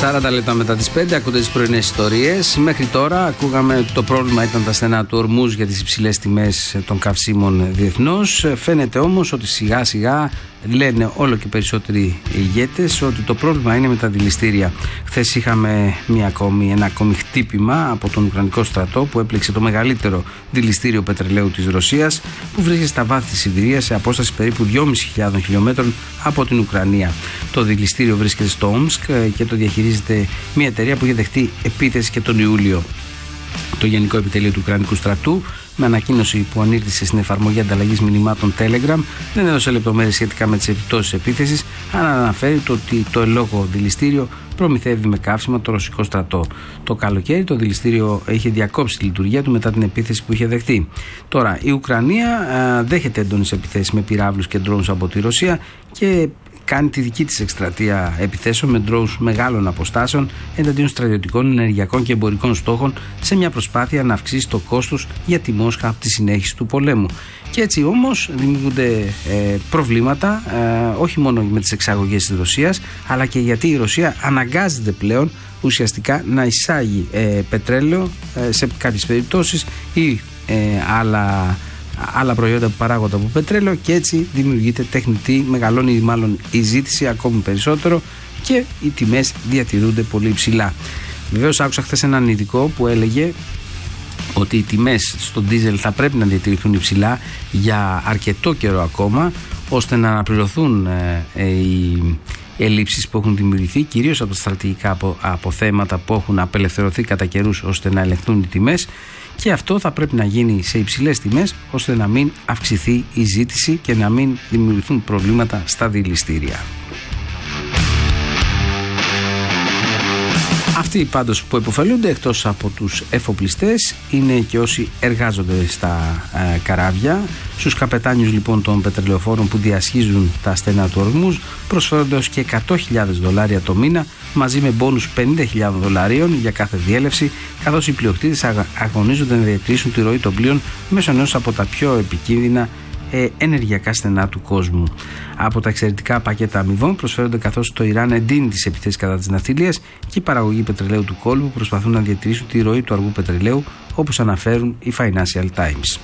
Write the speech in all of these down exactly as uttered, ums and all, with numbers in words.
σαράντα λεπτά μετά τις πέντε ακούτε τις πρωινές ιστορίες. Μέχρι τώρα ακούγαμε ότι το πρόβλημα ήταν τα στενά του Ορμούζ για τις υψηλές τιμές των καυσίμων διεθνώς. Φαίνεται όμως ότι σιγά σιγά λένε όλο και περισσότεροι ηγέτες ότι το πρόβλημα είναι με τα δηληστήρια. Χθες είχαμε μια ακόμη, ένα ακόμη χτύπημα από τον Ουκρανικό στρατό που έπληξε το μεγαλύτερο δηληστήριο πετρελαίου της Ρωσίας, που βρίσκεται στα βάθη της Σιβηρίας σε απόσταση περίπου δυόμισι χιλιάδες χιλιόμετρων από την Ουκρανία. Το δηληστήριο βρίσκεται στο Όμσκ και το διαχειρίζεται μια εταιρεία που είχε δεχτεί επίθεση και τον Ιούλιο. Το Γενικό Επιτελείο του Ουκρανικού Στρατού, με ανακοίνωση που ανήρτησε στην εφαρμογή ανταλλαγής μηνυμάτων Telegram, δεν έδωσε λεπτομέρειες σχετικά με τις επιπτώσεις της επίθεσης, αλλά αναφέρει το ότι το ελόγω δηληστήριο προμηθεύει με καύσιμα το ρωσικό στρατό. Το καλοκαίρι το δηληστήριο είχε διακόψει τη λειτουργία του μετά την επίθεση που είχε δεχτεί. Τώρα η Ουκρανία α, δέχεται έντονες επιθέσεις με πυράβλους και ντρόουνς από τη Ρωσία και κάνει τη δική της εκστρατεία επιθέσεων με ντρόουνς μεγάλων αποστάσεων εναντίον στρατιωτικών, ενεργειακών και εμπορικών στόχων, σε μια προσπάθεια να αυξήσει το κόστος για τη Μόσχα από τη συνέχιση του πολέμου. Και έτσι όμως δημιουργούνται ε, προβλήματα, ε, όχι μόνο με τις εξαγωγές της Ρωσίας, αλλά και γιατί η Ρωσία αναγκάζεται πλέον ουσιαστικά να εισάγει ε, πετρέλαιο ε, σε κάποιες περιπτώσεις ή ε, άλλα άλλα προϊόντα που παράγονται από πετρέλαιο, και έτσι δημιουργείται τεχνητή, μεγαλώνει μάλλον η ζήτηση ακόμη περισσότερο και οι τιμές διατηρούνται πολύ υψηλά. Βεβαίως άκουσα χθες έναν ειδικό που έλεγε ότι οι τιμές στο ντίζελ θα πρέπει να διατηρηθούν υψηλά για αρκετό καιρό ακόμα, ώστε να αναπληρωθούν ε, ε, οι ελλείψεις που έχουν δημιουργηθεί κυρίως από τα στρατηγικά αποθέματα που έχουν απελευθερωθεί κατά καιρούς, ώστε να ελεγχθούν οι τιμές. Και αυτό θα πρέπει να γίνει σε υψηλές τιμές, ώστε να μην αυξηθεί η ζήτηση και να μην δημιουργηθούν προβλήματα στα δηληστήρια. Αυτοί πάντως που επωφελούνται, εκτός από τους εφοπλιστές, είναι και όσοι εργάζονται στα ε, καράβια. Στους καπετάνιους λοιπόν των πετρελαιοφόρων που διασχίζουν τα στενά του Ορμούζ προσφέρονται ως και εκατό χιλιάδες δολάρια το μήνα, μαζί με μπόνους πενήντα χιλιάδες δολαρίων για κάθε διέλευση, καθώς οι πλειοκτήτες αγωνίζονται να διατηρήσουν τη ροή των πλοίων μέσω ενός από τα πιο επικίνδυνα ε, ενεργειακά στενά του κόσμου. Από τα εξαιρετικά πακέτα αμοιβών προσφέρονται, καθώς το Ιράν εντείνει τις επιθέσεις κατά της ναυτιλίας και οι παραγωγοί πετρελαίου του κόλπου προσπαθούν να διατηρήσουν τη ροή του αργού πετρελαίου, όπως αναφέρουν οι Financial Times.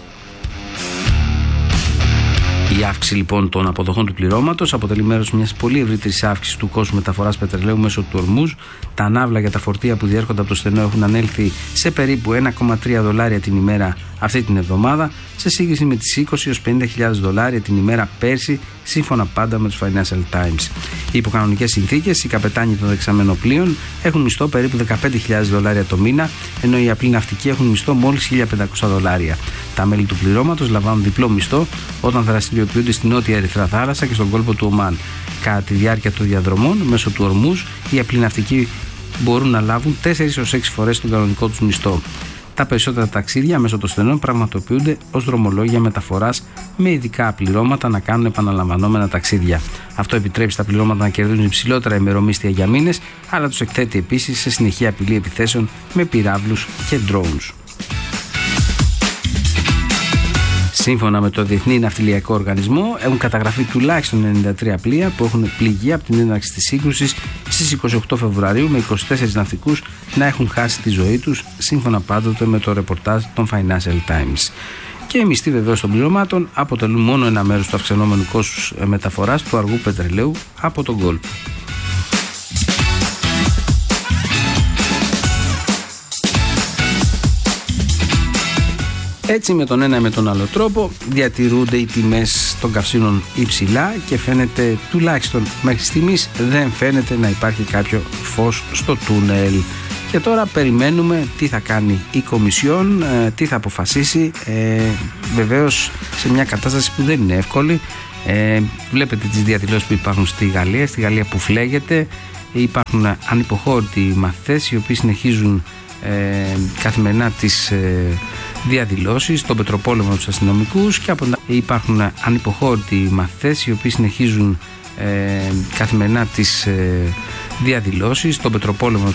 Η αύξηση λοιπόν των αποδοχών του πληρώματος αποτελεί μέρος μιας πολύ ευρύτερης αύξησης του κόστου μεταφοράς πετρελαίου μέσω του Ορμούζ. Τα ναύλα για τα φορτία που διέρχονται από το στενό έχουν ανέλθει σε περίπου ένα κόμμα τρία δολάρια την ημέρα αυτή την εβδομάδα, σε σύγκριση με τις είκοσι έως πενήντα χιλιάδες δολάρια την ημέρα πέρσι, σύμφωνα πάντα με τους Financial Times. Οι υποκανονικές συνθήκες, οι καπετάνοι των δεξαμένων πλοίων έχουν μισθό περίπου δεκαπέντε χιλιάδες δολάρια το μήνα, ενώ οι απλοί ναυτικοί έχουν μισθό μόλις χίλια πεντακόσια δολάρια. Τα μέλη του πληρώματος λαμβάνουν διπλό μισθό όταν δραστηριοποιούνται στην Νότια Ερυθρά Θάλασσα και στον κόλπο του Ομάν. Κατά τη διάρκεια των διαδρομών μέσω του Ορμούζ, οι απλοί ναυτικοί μπορούν να λάβουν τέσσερις έως έξι φορές τον κανονικό τους μισθό. Τα περισσότερα ταξίδια μέσω των στενών πραγματοποιούνται ως δρομολόγια μεταφοράς, με ειδικά πληρώματα να κάνουν επαναλαμβανόμενα ταξίδια. Αυτό επιτρέπει στα πληρώματα να κερδίζουν υψηλότερα ημερομίσθια για μήνες, αλλά τους εκθέτει επίσης σε συνεχή απειλή επιθέσεων με πυράβλους και ντρόουνς. Σύμφωνα με το Διεθνή Ναυτιλιακό Οργανισμό, έχουν καταγραφεί τουλάχιστον ενενήντα τρία πλοία που έχουν πληγεί από την έναρξη της σύγκρουσης στις είκοσι οκτώ Φεβρουαρίου, με είκοσι τέσσερις ναυτικούς να έχουν χάσει τη ζωή τους, σύμφωνα πάντοτε με το ρεπορτάζ των Financial Times. Και οι μισθοί βεβαίως των πληρωμάτων αποτελούν μόνο ένα μέρος του αυξανόμενου κόστους μεταφοράς του αργού πετρελαίου από τον κόλπο. Έτσι με τον ένα ή με τον άλλο τρόπο διατηρούνται οι τιμές των καυσίμων υψηλά και φαίνεται, τουλάχιστον μέχρι στιγμής, δεν φαίνεται να υπάρχει κάποιο φως στο τούνελ. Και τώρα περιμένουμε τι θα κάνει η Κομισιόν, τι θα αποφασίσει, ε, βεβαίως σε μια κατάσταση που δεν είναι εύκολη. Ε, βλέπετε τις διαδηλώσεις που υπάρχουν στη Γαλλία, στη Γαλλία που φλέγεται. Υπάρχουν ανυποχώρητοι μαθητές οι οποίοι συνεχίζουν ε, καθημερινά τις ε, διαδηλώσεις, στον πετροπόλεμο τους αστυνομικούς, και από... υπάρχουν ανυποχώρητοι μαθητές οι οποίοι συνεχίζουν ε, καθημερινά τις ε, διαδηλώσεις, στον πετροπόλεμο